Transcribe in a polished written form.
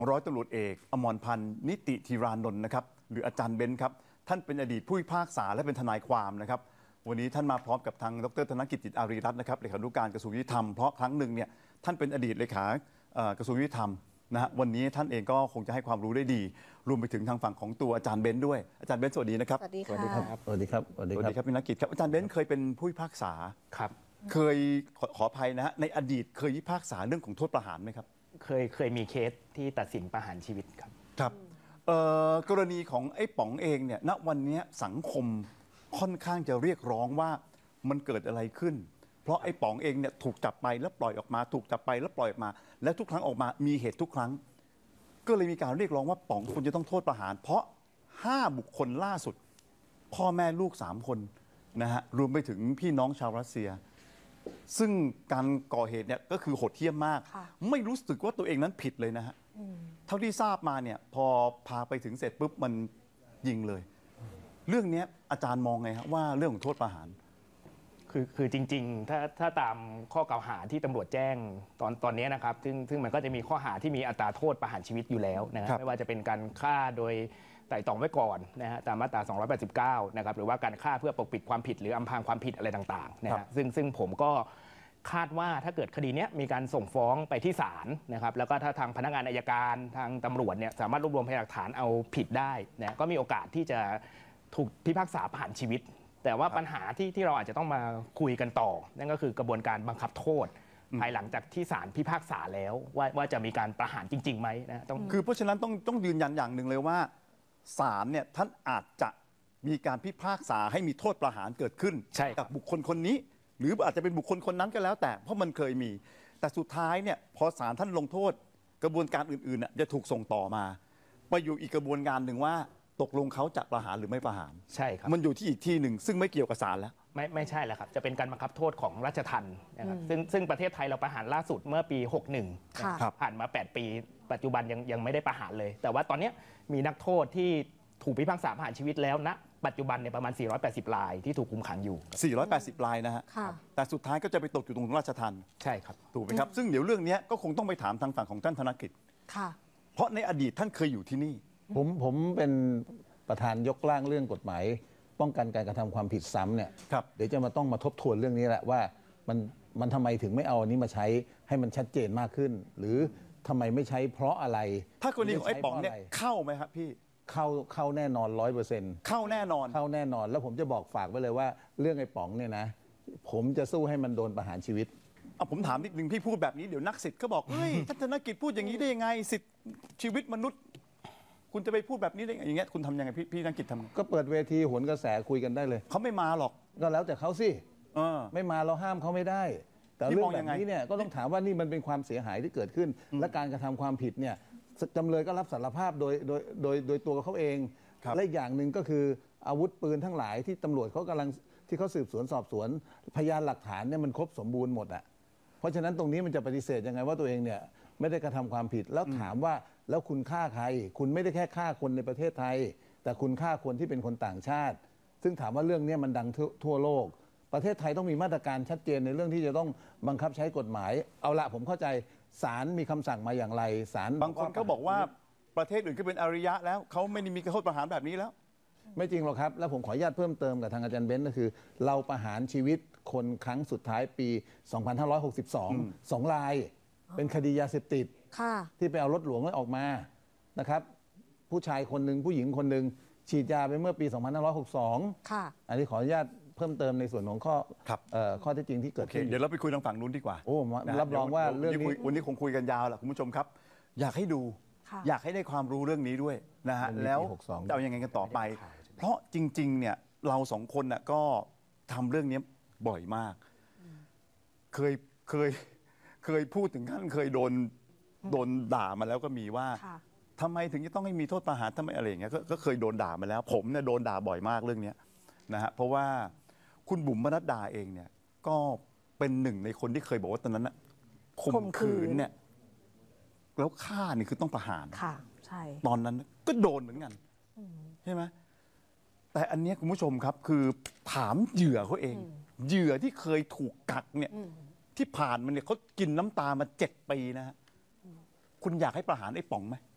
ร้อยตำรวจเอกอมรพันธ์นิติธีรานนท์นะครับหรืออาจารย์เบนซ์ครับท่านเป็นอดีตผู้พิพากษาและเป็นทนายความนะครับวันนี้ท่านมาพร้อมกับทางดรธนกิจจิตอารีรัตน์นะครับเลขานุการกระทรวงยุติธรรมเพราะครั้งหนึ่งเนี่ยท่านเป็นอดีตเลขากระทรวงยุติธรรมนะฮะวันนี้ท่านเองก็คงจะให้ความรู้ได้ดีรวมไปถึงทางฝั่งของตัวอาจารย์เบนซ์ด้วยอาจารย์เบนซ์สวัสดีนะครับสวัสดีค่ะสวัสดีครับสวัสดีครับพี่นักกิจครับอาจารย์เบนซ์เคยเป็นผู้พิพากษาครับเคยขออภัยนะฮะในอดีตเคยพิพากษาเรื่องของโทษประหารไหมครับเคยมีเคสที่ตัดสินประหารชีวิตครับครับกรณีของไอ้ป๋องเองเนี่ยณวันนี้สังคมค่อนข้างจะเรียกร้องว่ามันเกิดอะไรขึ้นเพราะไอ้ป๋องเองเนี่ยถูกจับไปแล้วปล่อยออกมาถูกจับไปแล้วปล่อยออกมาและทุกครั้งออกมามีเหตุทุกครั้งก็เลยมีการเรียกร้องว่าป๋องควรจะต้องโทษประหารเพราะ5บุคคลล่าสุดพ่อแม่ลูก3คนนะฮะรวมไปถึงพี่น้องชาวรัสเซียซึ่งการก่อเหตุเนี่ยก็คือโหดเหี้ยมมากไม่รู้สึกว่าตัวเองนั้นผิดเลยนะฮะเท่าที่ทราบมาเนี่ยพอพาไปถึงเสร็จปุ๊บมันยิงเลยเรื่องนี้อาจารย์มองไงครับว่าเรื่องของโทษประหารคือจริงๆถ้าตามข้อกล่าวหาที่ตำรวจแจ้งตอนนี้นะครับซึ่งมันก็จะมีข้อหาที่มีอัตราโทษประหารชีวิตอยู่แล้วนะครับไม่ว่าจะเป็นการฆ่าโดยไตร่ตรองไว้ก่อนนะฮะตามมาตรา289นะครับหรือว่าการฆ่าเพื่อปกปิดความผิดหรืออำพรางความผิดอะไรต่างๆนะฮะซึ่งผมก็คาดว่าถ้าเกิดคดีนี้มีการส่งฟ้องไปที่ศาลนะครับแล้วก็ถ้าทางพนักงานอัยการทางตำรวจเนี่ยสามารถรวบรวมพยานหลักฐานเอาผิดได้นะก็มีโอกาสที่จะถูกพิพากษาประหารชีวิตแต่ว่าปัญหาที่เราอาจจะต้องมาคุยกันต่อนั่นก็คือกระบวนการบังคับโทษภายหลังจากที่ศาลพิพากษาแล้วว่าจะมีการประหารจริงๆไหมนะคือเพราะฉะนั้นต้องยืนยันอย่างหนึ่งเลยว่าศาลเนี่ยท่านอาจจะมีการพิพากษาให้มีโทษประหารเกิดขึ้นกับบุคคลคนนี้หรืออาจจะเป็นบุคคลคนนั้นก็แล้วแต่เพราะมันเคยมีแต่สุดท้ายเนี่ยพอศาลท่านลงโทษกระบวนการอื่นๆจะถูกส่งต่อมาไปอยู่อีกกระบวนการหนึ่งว่าตกลงเขาจะประหารหรือไม่ประหารใช่ครับมันอยู่ที่อีกที่หนึ่งซึ่งไม่เกี่ยวกับศาลแล้วไม่ใช่แล้วครับจะเป็นการบังคับโทษของราชทัณฑ์นะครับซึ่งประเทศไทยเราประหารล่าสุดเมื่อปี61ผ่านมา8ปีปัจจุบันยังไม่ได้ประหารเลย แต่ว่าตอนนี้มีนักโทษที่ถูกพิพากษาประหารชีวิตแล้วณปัจจุบันเนี่ยประมาณ480รายที่ถูกคุมขังอยู่ 480รายนะฮะแต่สุดท้ายก็จะไปตกอยู่ตรงราชทัณฑ์ใช่ครับถูกไหมครับซึ่งเดี๋ยวเรื่องนี้ก็คงต้องไปถามทางฝั่งของท่านธนกิจเพราะในอดีตท่านเคยอยู่ที่นี่ผมเป็นประธานยกร่างเรื่องกฎหมายป้องกันการกระทำความผิดซ้ำเนี่ยเดี๋ยวจะต้องมาทบทวนเรื่องนี้แหละว่ามันทำไมถึงไม่เอาอันนี้มาใช้ให้มันชัดเจนมากขึ้นหรือทำไมไม่ใช้เพราะอะไรถ้ากรณีของไอ้ป๋องเนี่ยเข้าไหมครับพี่เข้าแน่นอน100% เข้าแน่นอนแล้วผมจะบอกฝากไว้เลยว่าเรื่องไอ้ป๋องเนี่ยนะผมจะสู้ให้มันโดนประหารชีวิตผมถามนิดนึงพี่พูดแบบนี้เดี๋ยวนักสิทธิ์ก็บอกเฮ้ยท่านธนกิจพูดอย่างนี้ได้ยังไงสิทธิชีวิตมนุษย์คุณจะไปพูดแบบนี้ได้อย่างเงี้ยคุณทำยังไงพี่นักกิจทำก็เปิดเวทีโหนกระแสคุยกันได้เลยเขาไม่มาหรอกก็แล้วแต่เขาสิไม่มาเราห้ามเขาไม่ได้แต่เรื่องแบบนี้เนี่ยก็ต้องถามว่านี่มันเป็นความเสียหายที่เกิดขึ้นและการกระทำความผิดเนี่ยจำเลยก็รับสารภาพโดยตัวเขาเองและอย่างหนึ่งก็คืออาวุธปืนทั้งหลายที่ตำรวจเขากำลังที่เขาสืบสวนสอบสวนพยานหลักฐานเนี่ยมันครบสมบูรณ์หมดอ่ะเพราะฉะนั้นตรงนี้มันจะปฏิเสธยังไงว่าตัวเองเนี่ยไม่ได้กระทำความผิดแล้วถามว่าแล้วคุณฆ่าใครคุณไม่ได้แค่ฆ่าคนในประเทศไทยแต่คุณฆ่าคนที่เป็นคนต่างชาติซึ่งถามว่าเรื่องนี้มันดังทั่วโลกประเทศไทยต้องมีมาตรการชัดเจนในเรื่องที่จะต้องบังคับใช้กฎหมายเอาละผมเข้าใจศาลมีคำสั่งมาอย่างไรศาลบางคนก็บอกว่าประเทศอื่นก็เป็นอารยะแล้วเขาไม่ได้มีโทษประหารแบบนี้แล้วไม่จริงหรอกครับแล้วผมขออนุญาตเพิ่มเติมกับทางอาจารย์เบนซ์ก็คือเราประหารชีวิตคนครั้งสุดท้ายปี2562 2 รายเป็นคดียาเสพติดที่ไปเอารถหลวงออกมานะครับผู้ชายคนหนึ่งผู้หญิงคนหนึ่งฉีดยาไปเมื่อปี2562อันนี้ขออนุญาตเพิ่มเติมในส่วนของข้อเท็จจริงที่เกิดขึ้นเดี๋ยวเราไปคุยทางฝั่งนู้นดีกว่ารับรองว่าเรื่องนี้วันนี้คงคุยกันยาวแหละคุณผู้ชมครับอยากให้ดูอยากให้ได้ความรู้เรื่องนี้ด้วยนะฮะแล้วจะเอายังไงกันต่อไปเพราะจริงๆเนี่ยเราสองคนน่ะก็ทำเรื่องนี้บ่อยมากเคยพูดถึงขั้นเคยโดนด่ามาแล้วก็มีว่าทำไมถึงจะต้องให้มีโทษประหารทำไมอะไรอย่างเงี้ยก็เคยโดนด่ามาแล้วผมเนี่ยโดนด่าบ่อยมากเรื่องนี้นะฮะเพราะว่าคุณบุ๋มปนัดดาเองเนี่ยก็เป็นหนึ่งในคนที่เคยบอกว่าตอนนั้นน่ะข่มขืนเนี่ยแล้วฆ่านี่คือต้องประหารใช่ตอนนั้นก็โดนเหมือนกันใช่ไหมแต่อันนี้คุณผู้ชมครับคือถามเหยื่อเขาเองเหยื่อที่เคยถูกกักเนี่ยที่ผ่านมันเนี่ยเขากินน้ำตามา7 ปีนะฮะคุณอยากให้ประหารไอ้ป๋องไหม